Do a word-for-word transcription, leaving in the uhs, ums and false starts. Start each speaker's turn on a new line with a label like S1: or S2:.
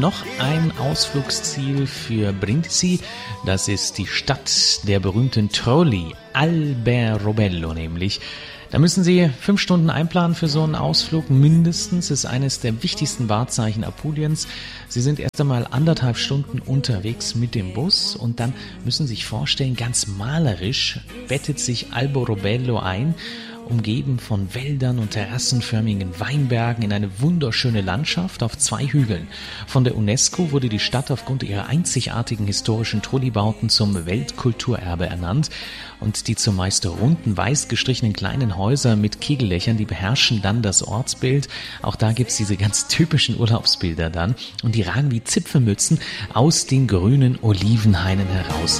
S1: noch ein Ausflugsziel für Brindisi. Das ist die Stadt der berühmten Trolli, Alberobello nämlich. Da müssen Sie fünf Stunden einplanen für so einen Ausflug mindestens. Ist eines der wichtigsten Wahrzeichen Apuliens. Sie sind erst einmal anderthalb Stunden unterwegs mit dem Bus und dann müssen Sie sich vorstellen, ganz malerisch bettet sich Alberobello ein, umgeben von Wäldern und terrassenförmigen Weinbergen in eine wunderschöne Landschaft auf zwei Hügeln. Von der UNESCO wurde die Stadt aufgrund ihrer einzigartigen historischen Trollibauten zum Weltkulturerbe ernannt. Und die zumeist runden, weiß gestrichenen kleinen Häuser mit Kegellöchern, die beherrschen dann das Ortsbild. Auch da gibt's diese ganz typischen Urlaubsbilder dann. Und die ragen wie Zipfelmützen aus den grünen Olivenhainen heraus.